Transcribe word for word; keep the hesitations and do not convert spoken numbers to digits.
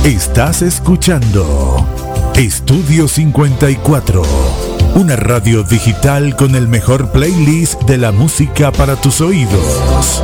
Estás escuchando Estudio cincuenta y cuatro, una radio digital con el mejor playlist de la música para tus oídos.